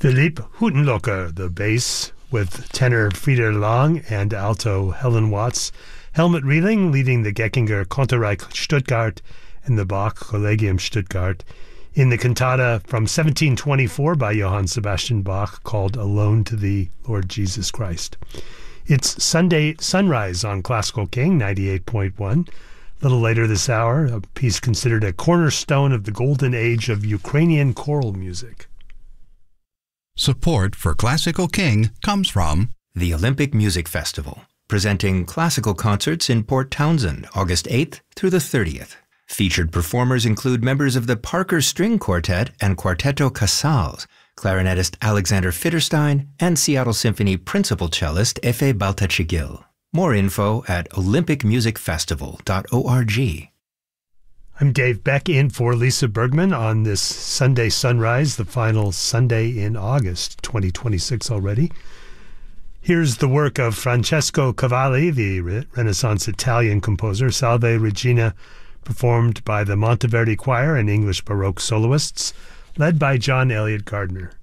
Philippe Huttenlocher, the bass, with tenor Frieder Lang and alto Helen Watts. Helmut Rieling leading the Geckinger Konterreich Stuttgart and the Bach Collegium Stuttgart in the cantata from 1724 by Johann Sebastian Bach called Alone to Thee, Lord Jesus Christ. It's Sunday Sunrise on Classical King 98.1. A little later this hour, a piece considered a cornerstone of the golden age of Ukrainian choral music. Support for Classical King comes from the Olympic Music Festival, presenting classical concerts in Port Townsend, August 8th through the 30th. Featured performers include members of the Parker String Quartet and Quartetto Casals, clarinetist Alexander Fitterstein, and Seattle Symphony principal cellist Efe Baltachigil. More info at olympicmusicfestival.org. I'm Dave Beck in for Lisa Bergman on this Sunday Sunrise, the final Sunday in August 2026 already. Here's the work of Francesco Cavalli, the Renaissance Italian composer, Salve Regina, performed by the Monteverdi Choir and English Baroque soloists, led by John Elliott Gardner.